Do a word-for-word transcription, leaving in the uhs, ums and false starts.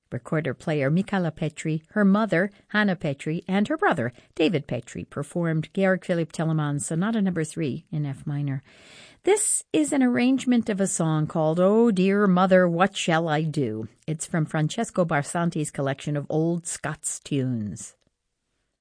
Recorder-player Michala Petri, her mother, Hanna Petri, and her brother, David Petri, performed Georg Philipp Telemann's Sonata Number three in F minor. This is an arrangement of a song called "Oh Dear Mother, What Shall I Do?" It's from Francesco Barsanti's collection of old Scots tunes.